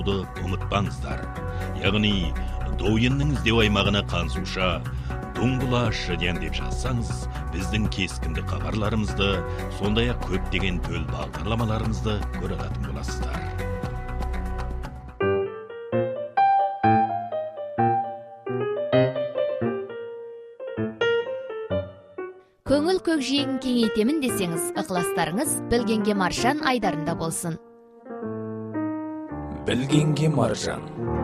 болуды ұмытпаңыздар. Яғни, Доуиннің іздеу аймағына қансуша Дуңғыла Шыден деп жазсаңыз, біздің кескінді хабарларымызды, сондай-ақ көптеген төл бағдарламаларымызды көре алатын боласыздар. Көңіл көкжиегін кеңейтемін десеңіз, ықыластарыңыз Білгенге Маржан айдарында болсын. Білгенге Маржан.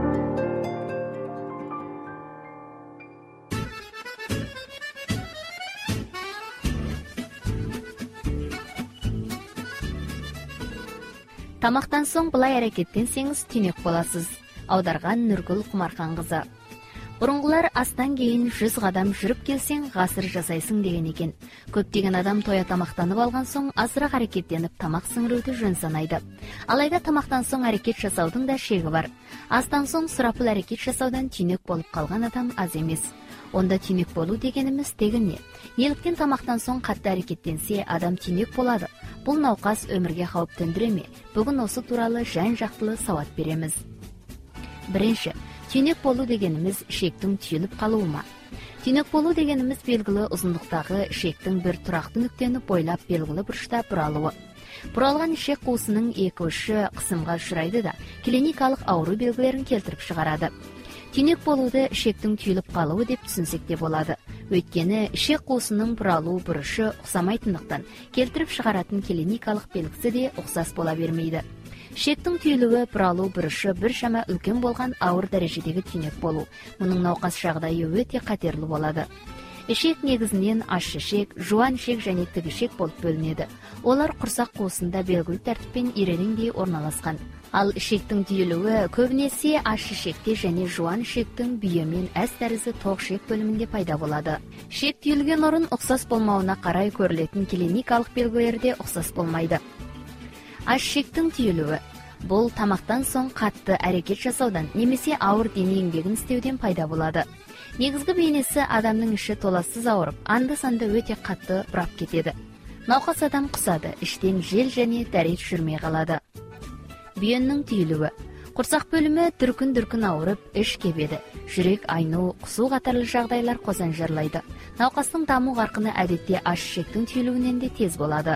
Тамақтан соң былай әрекеттенсеңіз түйнек боласыз. Аударған Нұргүл Құмарханқызы. Бұрынғылар астан кейін 100 қадам жүріп келсең, ғасыр жасайсың деген екен. Көптеген адам тоя тамақтанып алған соң азырақ әрекеттеніп тамақ сіңіруді жөн санайды. Алайда тамақтан соң әрекет жасаудың да шегі бар. Астан соң сұрапыл әрекет жасаудан түйнек болып қалған адам аз емес. Онда түйнек болу дегеніміз тегін не? Неліктен тамақтан соң қатты әрекеттенсе адам түйнек болады? Бұл науқас өмірге қауіп төндіре ме? Бүгін осы туралы жан-жақтылы сауат береміз. Бірінші, түйнек болу дегеніміз ішектің түйіліп қалуы ма? Түйнек болу дегеніміз белгілі ұзындықтағы ішектің бір тұрақты нүктені бойлап белгілі бұрышта бұралуы. Бұралған ішек қуысының екі ұшы қысымға ұшырайды да, клиникалық ауру белгілерін келтіріп шығарады. Түйнек болуды ішектің түйіліп қалуы деп түсінсек те болады. Өйткені ішек қуысының бұралу бұрышы ұқсамайтындықтан келтіріп шығаратын клиникалық белгісі де ұқсас бола бермейді. Ішектің түйілуі бұралу бұрышы бір шама үлкен болған ауыр дәрежедегі түйнек болу. Мұның науқас жағдайы өте қатерлі болады. Ішек негізінен ащы ішек, жуан ішек және тік ішек болып бөлінеді. Олар құрсақ қуысында белгілі тәртіппен ирелеңдей орналасқан. Ал ішектің түйілуі көбінесе ащы ішекте және жуан ішектің бүйемен әс тәрізді тоқ ішек бөлімінде пайда болады. Ішек түйілген орын ұқсас болмауына қарай көрілетін клиникалық белгілері де ұқсас болмайды. Ішектің түйілуі бұл тамақтан соң қатты әрекет жасаудан немесе ауыр дене еңбегін істеуден пайда болады. Негізгі бейнесі адамның іші толассыз ауырып, анда-санда өте қатты бұрап кетеді. Науқас адам құсады, іштен жел және дәрет жүрмей қалады. Бүйеннің түйілуі. Құрсақ бөлімі дүркін-дүркін ауырып, іш кебеді. Жүрек айну, құсу қатарлы жағдайлар қосанжарлайды. Науқастың даму қарқыны әдетте аш ішектің түйілуінен де тез болады.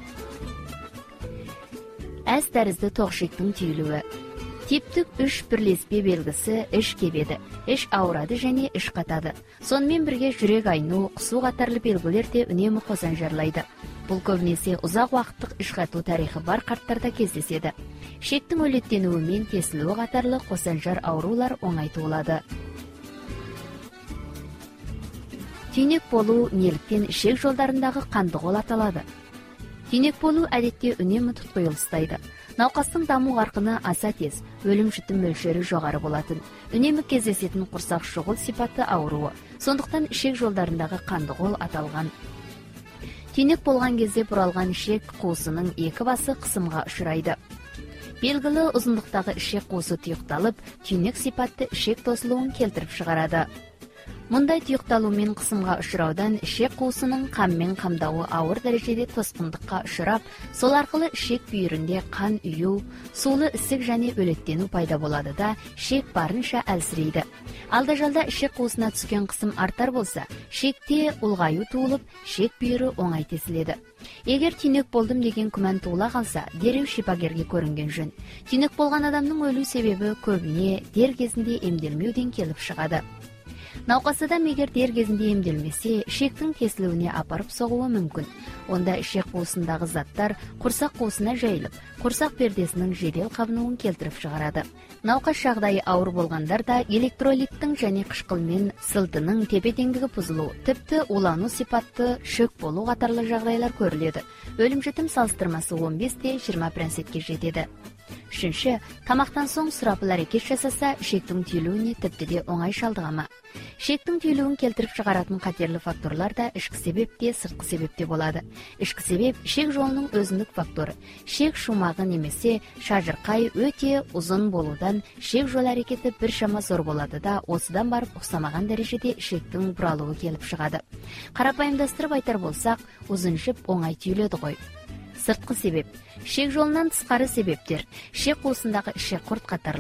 Әс тәрізді тоқ ішектің түйілуі. Типтік үш бірлеспе белгісі іш кебеді, іш ауырады және іш қатады. Сонымен бірге жүрек айну, құсу қатарлы белгілер де үнемі қосанжарлайды. Бұл көбінесе ұзақ уақыттық іш қату тарихы бар қарттарда кездеседі. Ішектің өлеттенуі мен тесілуі қатарлы қосанжар аурулар оңай туылады. Түйнек болу неліктен ішек жолдарындағы қандықол аталады. Түйнек болу әдетте үнемі тұтқиыл ұстайды. Науқастың даму қарқыны аса тез, өлім-жітім мөлшері жоғары болатын. Үнемі кездесетін құрсақ шұғыл сипатты ауруы. Сондықтан ішек жолдарындағы қандықол аталған. Түйнек болған кезде бұралған ішек қуысының екі басы қысымға ұшырайды. Белгілі ұзындықтағы ішек қуысы тұйықталып, түйнек сипатты ішек тосылуын келтіріп шығарады. Мұндай тұйықталу мен қысымға ұшыраудан ішек қуысының қанмен қамдауы ауыр дәрежеде тосқындыққа ұшырап, сол арқылы ішек бүйірінде қан үйу, сулы ісік және өлеттену пайда болады да, ішек барынша әлсірейді. Алда-жалда ішек қуысына түскен қысым артар болса, ішекте ұлғаю туылып, ішек бүйірі оңай тесіледі. Егер түйнек болдым деген күмән туыла қалса, дереу шипагерге көрінген жөн. Түйнек болған адамның өлу себебі көбіне дер кезінде емделмеуден келіп шығады. Науқас адам егер дер кезінде емделмесе, ішектің тесілуіне апарып соғуы мүмкін. Онда ішек қуысындағы заттар құрсақ қуысына жайылып, құрсақ пердесінің жедел қабынуын келтіріп шығарады. Науқас жағдайы ауыр болғандарда электролиттің және қышқылмен сылтының тепе-теңдігі бұзылу, тіпті улану сипатты шөк болу қатарлы жағдайлар көріледі. Өлім-жітім салыстырмасы 15-20% жетеді. Үшінші, тамақтан соң сұрапыл әрекет жасаса, ішектің түйілуіне тіпті де оңай шалдығама. Ішектің түйілуін келтіріп шығаратын қатерлі факторлар да ішкі себеп те, сыртқы себеп те болады. Ішкі себеп ішек жолының өзіндік факторы. Ішек шумағы немесе шажырқай өте ұзын болудан ішек жол әрекеті біршама зор болады да, осыдан барып ұқсамаған дәрежеде ішектің бұралуы келіп шығады. Қарапайымдастырып айтар болсақ, ұзын жіп оңай түйіледі ғой. Сыртқы себеп. Ішек жолынан тысқары себептер. Ішек қуысындағы ішек құрт қатарлы